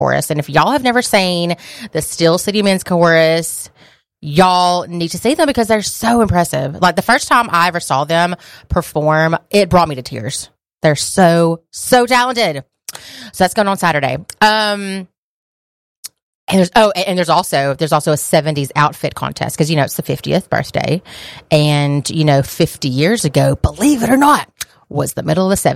Chorus. And if y'all have never seen the Steel City Men's Chorus, y'all need to see them because they're so impressive. Like the first time I ever saw them perform, it brought me to tears. They're so talented. So that's going on Saturday. And there's also a 70s outfit contest because, it's the 50th birthday. And, 50 years ago, believe it or not, was the middle of the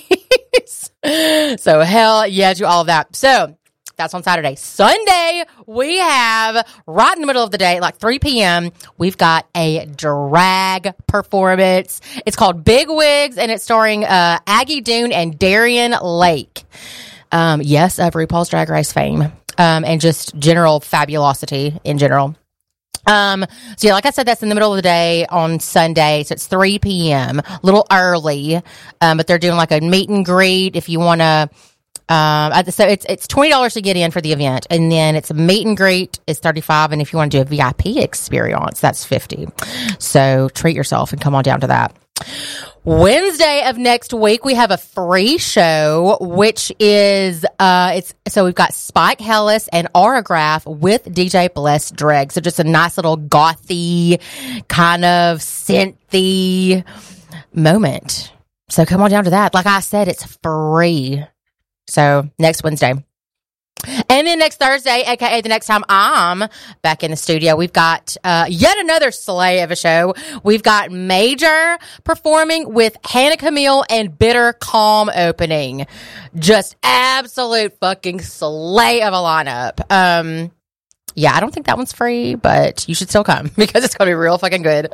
70s. So hell yeah to all of that. So that's on Saturday. Sunday, we have right in the middle of the day, like 3 p.m., we've got a drag performance. It's called Big Wigs, and it's starring Aggie Doon and Darian Lake. Yes, of RuPaul's Drag Race fame. And just general fabulosity in general. So yeah, like I said, that's in the middle of the day on Sunday. So it's 3 p.m., a little early. But they're doing like a meet and greet if you want to. So it's $20 to get in for the event, and then it's a meet and greet is $35, and if you want to do a VIP experience, that's $50. So treat yourself and come on down to that. Wednesday of next week, we have a free show, which is, so we've got Spike Hellis and Aurograph with DJ Bless Dreg. So just a nice little gothy, kind of synthy moment. So come on down to that. Like I said, it's free. So next Wednesday. And then next Thursday, aka the next time I'm back in the studio, we've got yet another slay of a show. We've got Major performing with Hannah Camille and Bitter Calm opening. Just absolute fucking slay of a lineup. Yeah, I don't think that one's free, but you should still come because it's going to be real fucking good.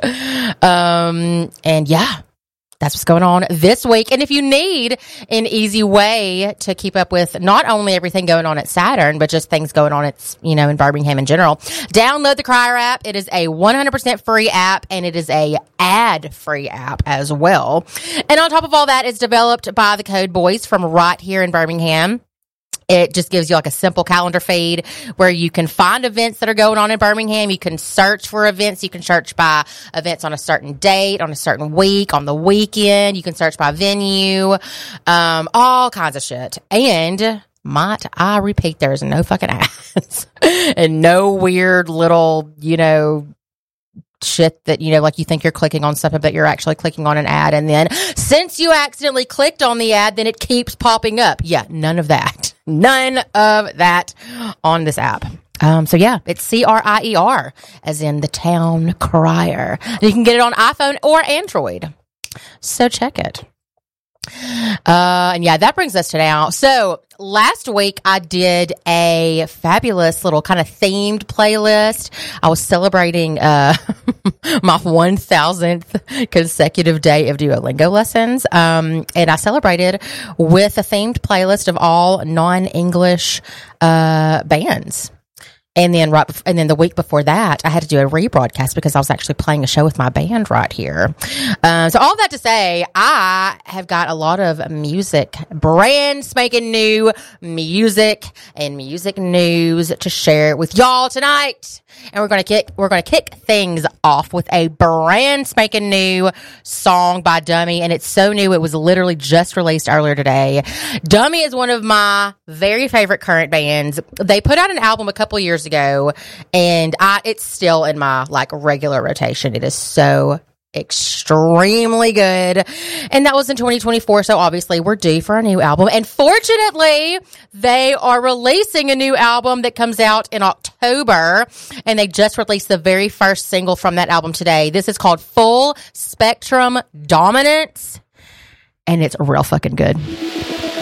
And yeah. That's what's going on this week. And if you need an easy way to keep up with not only everything going on at Saturn, but just things going on at, in Birmingham in general, download the Crier app. It is a 100% free app, and it is a ad-free app as well. And on top of all that, it's developed by the Code Boys from right here in Birmingham. It just gives you like a simple calendar feed where you can find events that are going on in Birmingham. You can search for events. You can search by events on a certain date, on a certain week, on the weekend. You can search by venue, all kinds of shit. And might I repeat, there's no fucking ads and no weird little, shit that, like you think you're clicking on something, but you're actually clicking on an ad. And then since you accidentally clicked on the ad, then it keeps popping up. Yeah, none of that. None of that on this app. So yeah, it's CRIER, as in the town crier. You can get it on iPhone or Android. So check it. And yeah, that brings us to now. So last week I did a fabulous little kind of themed playlist. I was celebrating, my 1000th consecutive day of Duolingo lessons. And I celebrated with a themed playlist of all non-English, bands. And then the week before that, I had to do a rebroadcast because I was actually playing a show with my band right here. So all that to say, I have got a lot of music, brand spanking new music and music news to share with y'all tonight. And we're gonna kick things off with a brand spanking new song by Dummy, and it's so new it was literally just released earlier today. Dummy is one of my very favorite current bands. They put out an album a couple years ago, and it's still in my regular rotation. It is so extremely good, and that was in 2024, so obviously we're due for a new album, and fortunately they are releasing a new album that comes out in October, and they just released the very first single from that album today. This is called Full Spectrum Dominance, and it's real fucking good.